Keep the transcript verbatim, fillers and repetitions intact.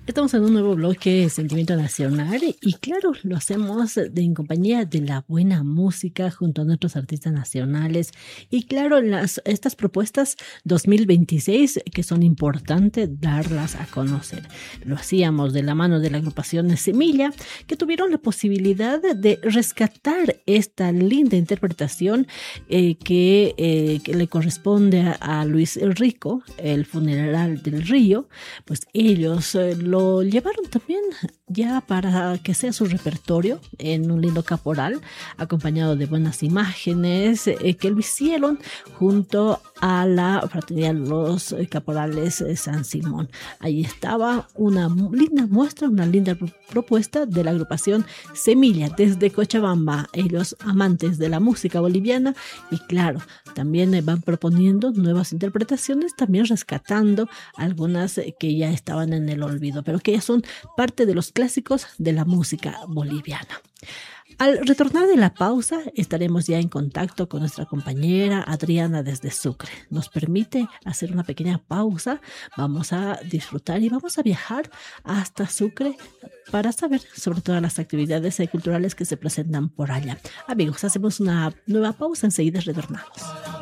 Estamos en un nuevo bloque Sentimiento Nacional y claro, lo hacemos de, en compañía de la buena música junto a nuestros artistas nacionales y claro, las, estas propuestas dos mil veintiséis que son importantes darlas a conocer. Lo hacíamos de la mano de la agrupación Semilla, que tuvieron la posibilidad de rescatar esta linda interpretación eh, que, eh, que le corresponde a, a Luis el Rico, el funeral del río. Pues ellos eh, lo llevaron también ya para que sea su repertorio en un lindo caporal, acompañado de buenas imágenes eh, que lo hicieron junto a la fraternidad Los eh, Caporales eh, San Simón. Ahí estaba una linda muestra, una linda pro- propuesta de la agrupación Semilla desde Cochabamba, ellos amantes de la música boliviana y claro, también eh, van proponiendo nuevas interpretaciones, también rescatando algunas eh, que ya estaban en el olvido, pero que ya son parte de los clásicos de la música boliviana. Al retornar de la pausa, estaremos ya en contacto con nuestra compañera Adriana desde Sucre. Nos permite hacer una pequeña pausa, vamos a disfrutar y vamos a viajar hasta Sucre para saber sobre todas las actividades culturales que se presentan por allá. Amigos, hacemos una nueva pausa, enseguida retornamos.